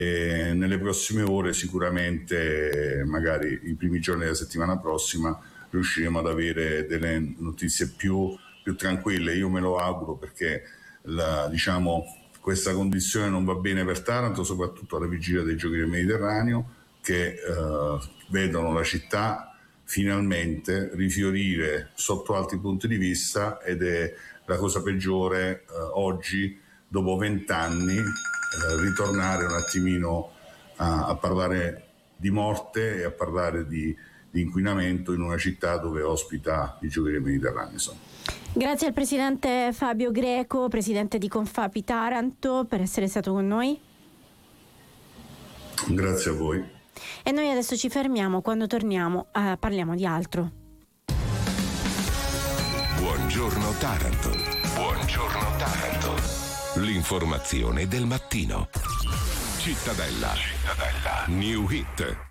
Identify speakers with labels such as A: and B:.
A: e nelle prossime ore sicuramente, magari i primi giorni della settimana prossima, riusciremo ad avere delle notizie più tranquille. Io me lo auguro, perché questa condizione non va bene per Taranto, soprattutto alla vigilia dei Giochi del Mediterraneo, che vedono la città finalmente rifiorire sotto altri punti di vista, ed è la cosa peggiore oggi, dopo 20 anni, ritornare un attimino a parlare di morte e a parlare di inquinamento in una città dove ospita i Giochi del Mediterraneo.
B: Grazie al presidente Fabio Greco, presidente di Confapi Taranto, per essere stato con noi.
A: Grazie a voi.
B: E noi adesso ci fermiamo, quando torniamo parliamo di altro.
C: Buongiorno Taranto. Buongiorno Taranto. L'informazione del mattino. Cittadella. New Hit.